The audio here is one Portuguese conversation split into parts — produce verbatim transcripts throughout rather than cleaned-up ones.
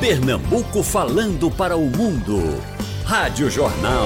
Pernambuco falando para o mundo. Rádio Jornal.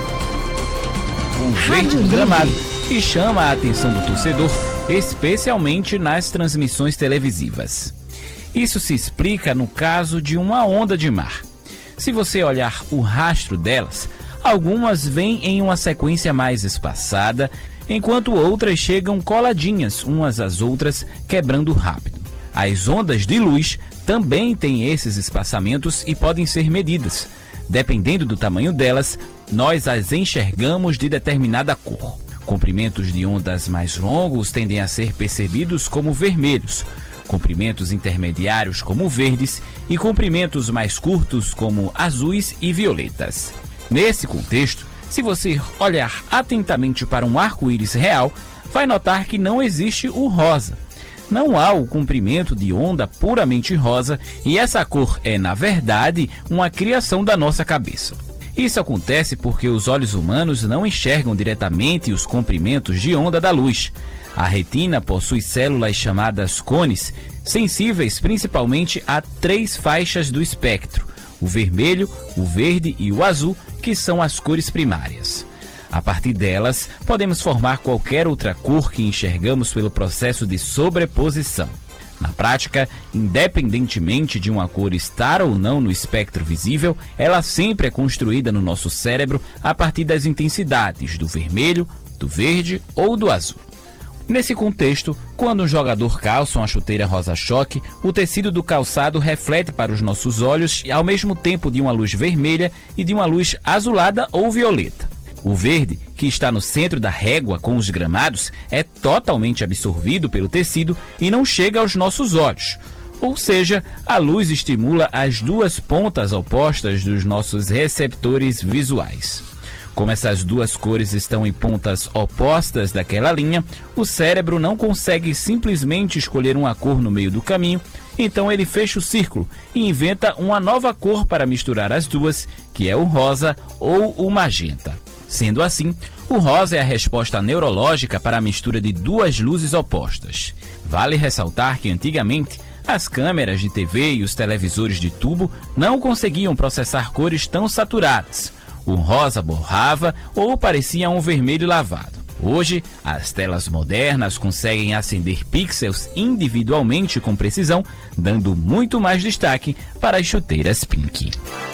Um verde gramado que chama a atenção do torcedor, especialmente nas transmissões televisivas. Isso se explica no caso de uma onda de mar. Se você olhar o rastro delas, algumas vêm em uma sequência mais espaçada, enquanto outras chegam coladinhas umas às outras, quebrando rápido. As ondas de luz também têm esses espaçamentos e podem ser medidas. Dependendo do tamanho delas, nós as enxergamos de determinada cor. Comprimentos de ondas mais longos tendem a ser percebidos como vermelhos, comprimentos intermediários como verdes e comprimentos mais curtos como azuis e violetas. Nesse contexto, se você olhar atentamente para um arco-íris real, vai notar que não existe o rosa. Não há o comprimento de onda puramente rosa e essa cor é, na verdade, uma criação da nossa cabeça. Isso acontece porque os olhos humanos não enxergam diretamente os comprimentos de onda da luz. A retina possui células chamadas cones, sensíveis principalmente a três faixas do espectro: o vermelho, o verde e o azul, que são as cores primárias. A partir delas, podemos formar qualquer outra cor que enxergamos pelo processo de sobreposição. Na prática, independentemente de uma cor estar ou não no espectro visível, ela sempre é construída no nosso cérebro a partir das intensidades do vermelho, do verde ou do azul. Nesse contexto, quando um jogador calça uma chuteira rosa-choque, o tecido do calçado reflete para os nossos olhos ao mesmo tempo de uma luz vermelha e de uma luz azulada ou violeta. O verde, que está no centro da régua com os gramados, é totalmente absorvido pelo tecido e não chega aos nossos olhos. Ou seja, a luz estimula as duas pontas opostas dos nossos receptores visuais. Como essas duas cores estão em pontas opostas daquela linha, o cérebro não consegue simplesmente escolher uma cor no meio do caminho, então ele fecha o círculo e inventa uma nova cor para misturar as duas, que é o rosa ou o magenta. Sendo assim, o rosa é a resposta neurológica para a mistura de duas luzes opostas. Vale ressaltar que antigamente, as câmeras de T V e os televisores de tubo não conseguiam processar cores tão saturadas. O rosa borrava ou parecia um vermelho lavado. Hoje, as telas modernas conseguem acender pixels individualmente com precisão, dando muito mais destaque para as chuteiras Pink.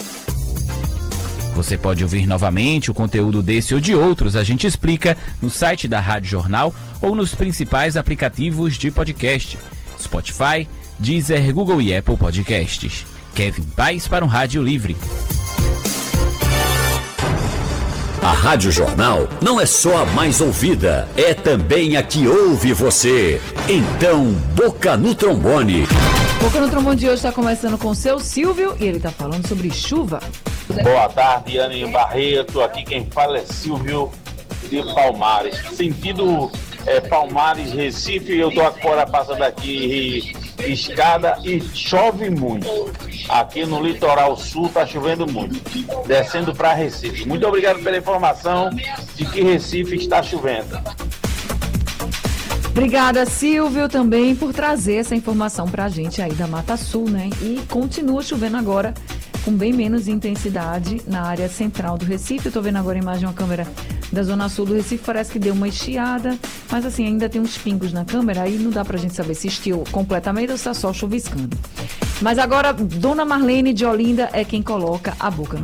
Você pode ouvir novamente o conteúdo desse ou de outros, a gente explica no site da Rádio Jornal ou nos principais aplicativos de podcast: Spotify, Deezer, Google e Apple Podcasts. Kevin Paz para um Rádio Livre. A Rádio Jornal não é só a mais ouvida, é também a que ouve você. Então, Boca no Trombone. Boca no Trombone de hoje está começando com o seu Silvio e ele está falando sobre chuva. Boa tarde, Anny Barreto. Aqui quem fala é Silvio de Palmares. Sentido é, Palmares, Recife. Eu tô agora passando aqui escada e chove muito. Aqui no litoral sul tá chovendo muito. Descendo para Recife. Muito obrigado pela informação de que Recife está chovendo. Obrigada, Silvio, também por trazer essa informação pra gente aí da Mata Sul, né? E continua chovendo agora com bem menos intensidade na área central do Recife. Eu tô vendo agora a imagem de uma câmera da zona sul do Recife, parece que deu uma estiada, mas assim, ainda tem uns pingos na câmera, aí não dá pra gente saber se estiou completamente ou se tá só chuviscando. Mas agora, Dona Marlene de Olinda é quem coloca a boca no